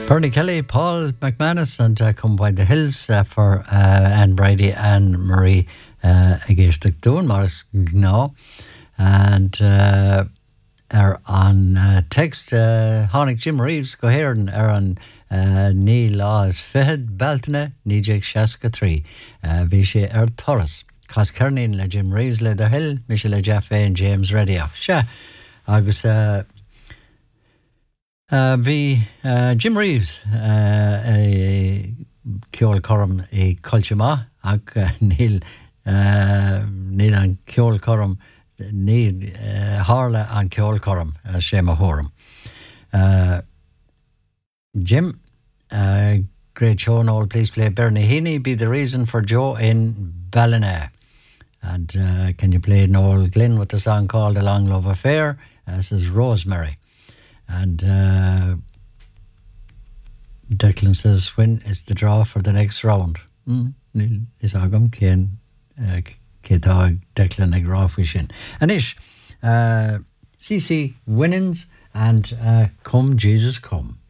Bernie Kelly, Paul McManus, and Come By the Hills for Anne Brady and Marie against Doon Morris no. And on text, Honig Jim Reeves, go here and on Neil Laws Fihid Baltana, Nijek Shaska 3, Vishe Thoras, Cos Kernin, Le Jim Reeves, Le the Hill, Michelle Jaffe, and James Radio. Sha, Agus Jim Reeves Ceol Corum Colchima ag Neil an Ceol Corum Neil Harla an Ceol Corum Shema Horum Jim great show and all. Please play Bernie Heaney Be the Reason for Joe in Ballina, and can you play Noel Glynn with the song called A Long Love Affair? This is Rosemary. And Declan says, when is the draw for the next round? Is agam Ken Ketag Declan ag Rafishin. Anish CC winnings and Come Jesus Come.